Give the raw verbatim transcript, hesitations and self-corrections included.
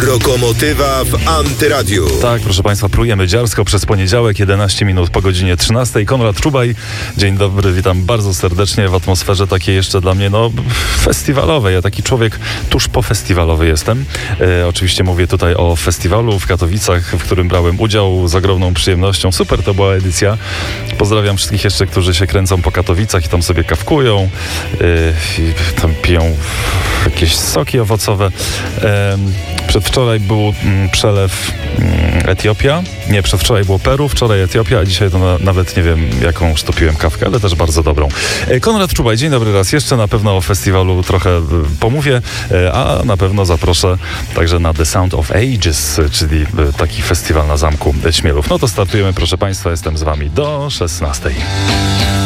Rokomotywa w Antyradiu. Tak, proszę Państwa, prujemy dziarsko przez poniedziałek, jedenaście minut po godzinie trzynastej. Konrad Czubaj, dzień dobry, witam bardzo serdecznie w atmosferze takiej jeszcze dla mnie, no, festiwalowej. Ja taki człowiek tuż po festiwalowy jestem. E, oczywiście mówię tutaj o festiwalu w Katowicach, w którym brałem udział z ogromną przyjemnością. Super to była edycja. Pozdrawiam wszystkich jeszcze, którzy się kręcą po Katowicach i tam sobie kawkują, e, i tam piją jakieś soki owocowe. E, Przedwczoraj był mm, przelew mm, Etiopia. Nie, przedwczoraj było Peru, wczoraj Etiopia, a dzisiaj to na, nawet nie wiem, jaką sztopiłem kawkę, ale też bardzo dobrą. E, Konrad Czubaj, dzień dobry raz jeszcze. Na pewno o festiwalu trochę e, pomówię, e, a na pewno zaproszę także na The Sound of Ages, czyli e, taki festiwal na Zamku Śmielów. No to startujemy, proszę Państwa, jestem z Wami do szesnastej.